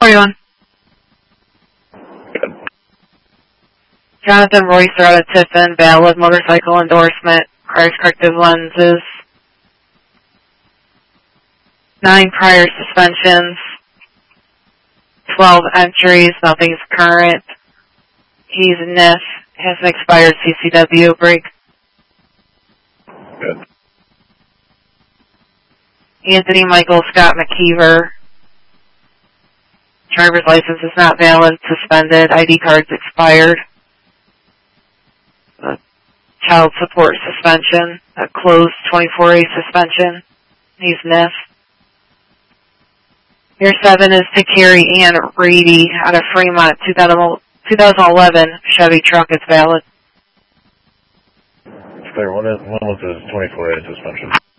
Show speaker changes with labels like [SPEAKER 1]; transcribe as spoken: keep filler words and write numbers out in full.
[SPEAKER 1] How are you doing? Jonathan Royce out of Tiffin, valid motorcycle endorsement, requires corrective lenses, nine prior suspensions, twelve entries, nothing's current. He's N I F, has an expired C C W brake.
[SPEAKER 2] Good.
[SPEAKER 1] Anthony Michael Scott McKeever, driver's license is not valid, suspended, I D card's expired. A child support suspension, a closed twenty-four A suspension. He's N I F. Your seven is to Carrie Ann Reedy out of Fremont, two thousand eleven Chevy truck is valid.
[SPEAKER 2] It's clear. One, is, one was his twenty-four A suspension.